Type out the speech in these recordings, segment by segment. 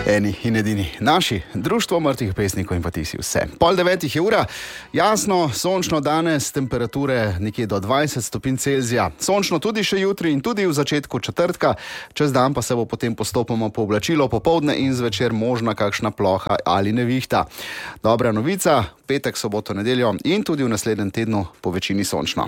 Eni in edini naši, Društvo mrtvih pesnikov in pa ti si vse. 8:30 je ura, jasno, sončno danes, temperature nekje do 20 stopinj Celzija. Sončno tudi še jutri in tudi v začetku četrtka, čez dan pa se bo potem postopoma pooblačilo, popoldne in zvečer možna kakšna ploha ali nevihta. Dobra novica, petek, soboto, nedeljo in tudi v naslednjem tednu po večini sončno.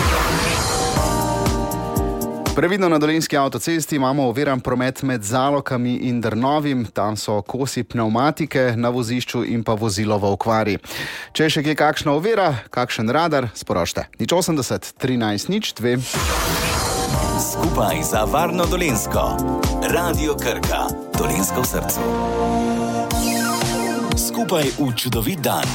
Previdno na Dolenjski avtocesti imamo oviran promet med Zalokami in Drnovim, tam so kosi pnevmatike na vozišču in pa vozilo v okvari. Če je še kje kakšna ovira, kakšen radar, sporočite. 080 13 02. Skupaj za varno Dolenjsko. Radio Krka, Dolenjsko v srcu. Skupaj v čudovit dan.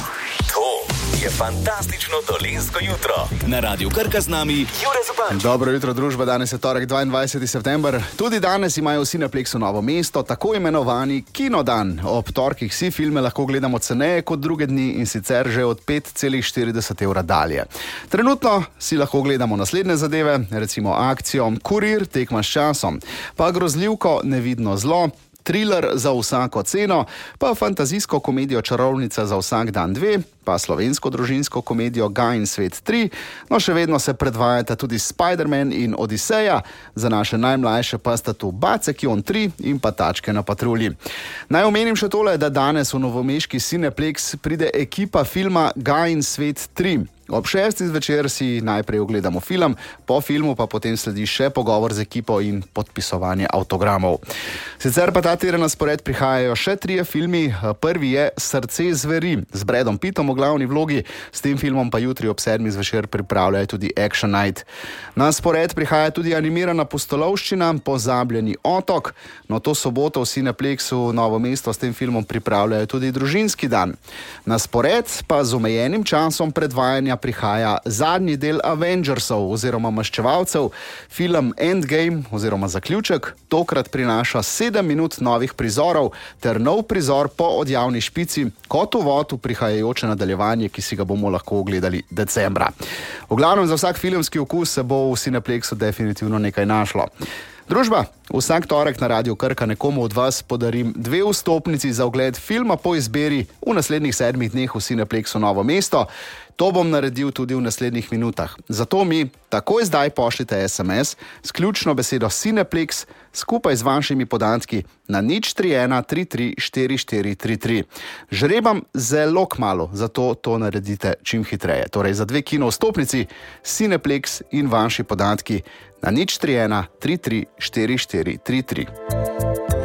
Je fantastično dolenjsko jutro. Na Radiu Krka z nami Jure Zupančič. Dobro jutro, družba. Danes je torek, 22. september. Tudi danes imajo v Cineplexu Novo mesto tako imenovani Kinodan. Ob torkih vsi filme lahko gledamo ceneje kot druge dni in sicer že od 5,40 evra dalje. Trenutno si lahko gledamo naslednje zadeve, recimo akcijo Kurir, tekma s časom, pa grozljivko Nevidno zlo, thriller za vsako ceno, pa fantazijsko komedijo Čarovnica za vsak dan 2, pa slovensko družinsko komedijo Guy in svet 3, no še vedno se predvajata tudi Spider-Man in Odiseja, za naše najmlajše pa sta tu Bacek Jon 3 in pa Tačke na patrulji. Naj omenim še tole, da danes v novomeški Cineplex pride ekipa filma Guy in svet 3. Ob 6. zvečer si najprej ogledamo film, po filmu pa potem sledi še pogovor z ekipo in podpisovanje avtogramov. Sicer pa ta teden na spored prihajajo še 3 filmi. Prvi je Srce zveri z Bradom Pittom v glavni vlogi, s tem filmom pa jutri ob 7. zvečer pripravljajo tudi Action Night. Na spored prihaja tudi animirana pustolovščina Pozabljeni otok, no to soboto v Cineplexu Novo mesto s tem filmom pripravljajo tudi Družinski dan. Na spored pa z omejenim časom predvajanja prihaja zadnji del Avengersov oziroma Maščevalcev, film Endgame oziroma Zaključek, tokrat prinaša 7 minut novih prizorov ter nov prizor po odjavni špici kot uvod v prihajajoče nadaljevanje, ki si ga bomo lahko ogledali decembra. V glavnem za vsak filmski okus se bo v Cineplexu definitivno nekaj našlo. Družba, vsak torek na Radiu Krka nekomu od vas podarim 2 vstopnici za ogled filma po izbiri v naslednjih 7 dneh v Cineplexu Novo mesto. To bom naredil tudi v naslednjih minutah. Zato mi takoj zdaj pošljite SMS s ključno besedo Cineplex skupaj z vašimi podatki na 031 33 4433. Žrebam zelo kmalu, zato to naredite čim hitreje. Torej za 2 kino vstopnici, Cineplex in vaši podatki na 031 33 4433.